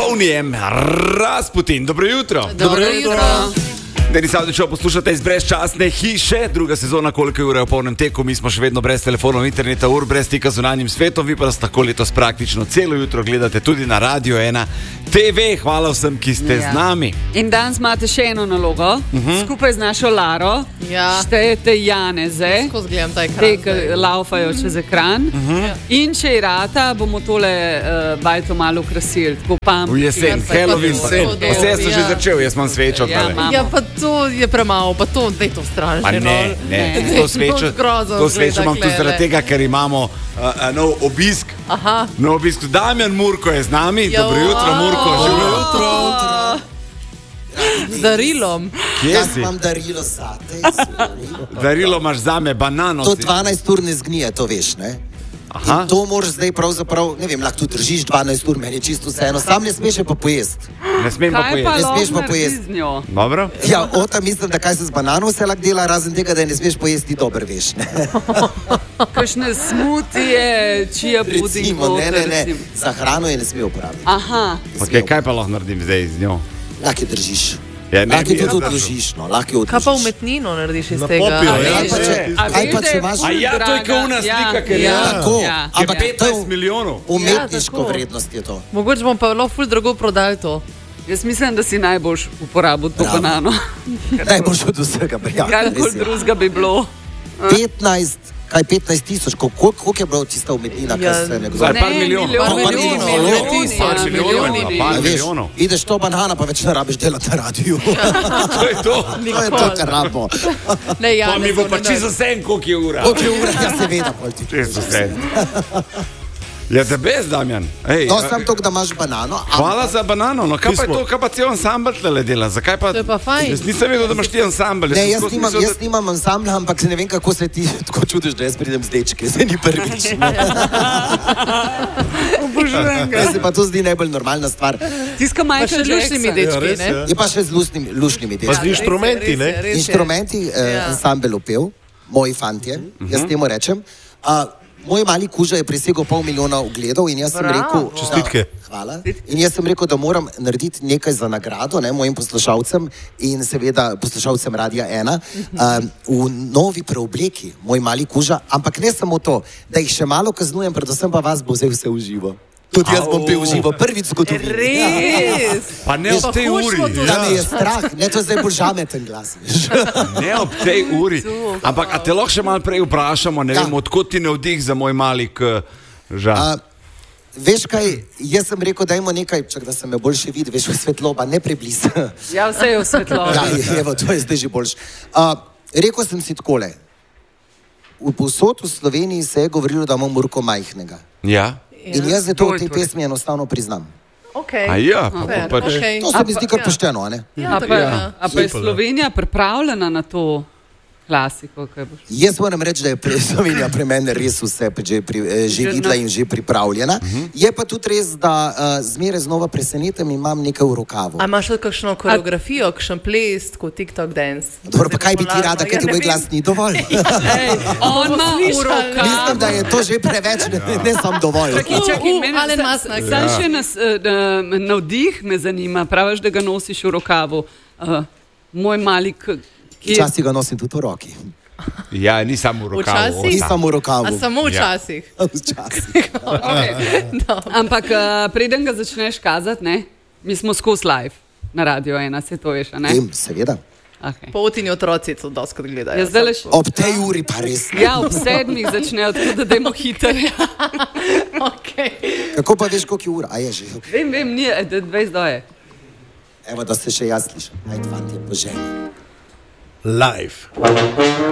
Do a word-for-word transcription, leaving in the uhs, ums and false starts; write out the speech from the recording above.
Tonijem Rasputin. Dobro jutro. Dobro jutro. Denis Avdićev, poslušate iz brezčasne hiše, druga sezona, koliko je ure v polnem teku, mi smo še vedno brez telefonov, interneta, ur, brez stika z zunanjim svetom, vi pa nas tako letos praktično celo jutro gledate tudi na Radio ena T V. Hvala vsem, ki ste ja. z nami. In danes imate še eno nalogo, uh-huh. skupaj z našo Laro, ja. štejete Janeze, te, ki laufajo čez ekran. Uh-huh. In če je rata, bomo tole uh, bajto malo krasili. V jesen, Halloween, vse so že začel, jaz imam svečo. Ja, ja, pa to je premalo, pa to, da je to strašno. Pa ne, ne, to svečo, to svečo imam tudi zaradi tega, ker imamo uh, nov obisk. Aha. Nov obisk. Damjan Murko je z nami. Jo. Dobro jutro, Murko. Dobro jutro. Z darilom. Kje si? Imam darilo zate. Darilo imaš zame, banano. To dvanajst ur ne zgnije, to veš, ne? Aha. In to moraš zdaj pravzaprav, ne vem, lahko tu držiš dvanajst ur, meni je čisto vseeno, sam ne smeš pa pojesti. Ne smem pa pojesti. Ne smeš pa pojesti. Dobro. Ja, ota mislim, da kaj se z banano vse lahko dela, razen tega, da je ne smeš pojesti, dober veš, ne? Kakšne smutije, čija puding. Recimo, ne, ne, ne, za hrano je ne sme uporabiti. Aha. Ok, kaj pa lahko naredim zdaj z njo? Lahko je držiš. Ja, ne, lahko je ja, tudi odložiš, no, lahko je odložiš. Kaj pa umetnino narediš iz tega? Popio, ja. Kaj pa če, kaj pa če imaš... A ja, to je kao una slika, ker je ja, tako, ja. ampak petnajst milijonov. Umetniško ja, vrednost je to. Mogoče bom pa lahko ful drago prodal to. Jaz mislim, da si najboljš uporabil to Bravo. banano. Najboljš od vsega, prijatelj. Karkoli drugega bi bilo. petnajst, kaj petnajst tisoč, koliko, koliko je bilo tista umetnina, Ja, kar se je Zdaj, nekdo... par milijonov. milijon, Par milijon, milijonov, milijon, milijon, ja, milijonov, milijoni. par A veš, milijonov. ideš to banana, pa več ne rabiš delati na radiju. To je to. To je to, kar rabimo. Ne, ja, Pa mi bo pa čisto sen, koliko je ura. Koliko je ura, ja seveda, pol ti. Čisto sen. Ja, da bez, Damjan. Ej, No, sam to, da imaš banano. hvala za banano, no kaj pa je to, kaj pa cel ansambl tle dela, zakaj pa... To je pa fajn. Jaz nisem vedel, da imaš ti ansambl. Ne, jaz nimam, jaz nimam ansambla, ampak se ne vem, kako se ti tako čudiš, da jaz pridem z dečke. Zdaj ni prvič. Obožujem ga. Jaz se pa to zdi najbolj normalna stvar. Tiska Pa še Michael lušnimi Jackson. dečki, ne? Je pa še z lušnimi, lušnimi Pa z dečki. inštrumenti, ne? Res je, res je. Inštrumenti, eh, Ja. ansambel upel, moji fantje, jaz temu rečem. Uh, moj mali kuža je presegel pol milijona ogledov in jaz sem Bravo. rekel... Čestitke. Da, hvala. In jaz sem rekel, da moram narediti nekaj za nagrado, ne, mojim poslušalcem in seveda poslušalcem Radia ena uh, v novi preobleki, moj mali kuža, ampak ne samo to, da jih še malo kaznujem, predvsem pa vas bo vzel vse v živo. Tudi jaz bom pel v živo, prvič v zgodovini. Res. Pa ne ob tej uri. Da me je strah, ne, to je zdaj bolj žameten glas. Ne ob tej uri. Ampak, a te lahko še malo prej vprašamo, ne Ja. vem, odkot ti navdih za moj malik žal? A, veš kaj, jaz sem rekel, dajmo nekaj, čak da se me boljše vidi, veš, v svetloba, ne prebliz. Ja, vse je v svetlobi. Ja, evo, to je zdaj že boljš. Uh, rekel sem si takole, v povsod v Sloveniji se je govorilo, da imam Murko majhnega. Ja? In jaz zato To v je tej torej. pesmi enostavno priznam. Okay. A ja, pa, Fair, pa, pa, okay. To se mi zdi kar Ja. pošteno, a ne? Ja, A tako pa, je. a pa je Slovenija pripravljena na to klasiko? Kaj boš? Jaz moram reči, da je pre, Slovenija pre mene res vse že, pri, eh, že Že videla na- in že pripravljena. Je pa tudi res, da uh, zmeraj znova presenetim in imam nekaj v rokavu. A imaš tudi kakšno koreografijo, kakšen ples, kot TikTok dance? Dobro, pa kaj bi ti rada, ker ti Ja, moj glas ni dovolj? Ej, on ima uroka. Mislim, da je to že preveč, ne, ne sam dovolj. Čakaj, čakaj, Uh, uh, mene Alen sa- Masnak. Sam še nas, uh, navdih me zanima, praviš, da ga nosiš v rokavu. Uh, moj malik, ki je... Včasih ga nosim tudi v roki. ja, ni samo v rokavu. Včasih? Ni samo v rokavu. A samo včasih. Včasih. Okay. Ampak uh, preden ga začneš kazati, ne, mi smo skozi live na Radio ena, se to veš, a ne? Vem, seveda. Okay. Poltini otroci to doskrat gledajo. Ja, zdaj le še... Ob tej uri pa res. Ja, ob sedmih začnejo, tako da dajmo hitro. Okay. Kako pa veš, koliko je ura? A je že. Okay. Vem, vem, ni, dvajset do je. Evo, da se še jaz slišim. Ajde, fantje, po ženi. Live.